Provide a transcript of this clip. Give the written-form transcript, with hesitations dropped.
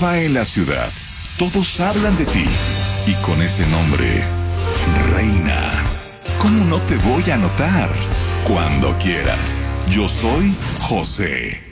nueva en la ciudad. Todos hablan de ti. Y con ese nombre, Reina. ¿Cómo no te voy a notar? Cuando quieras. Yo soy José.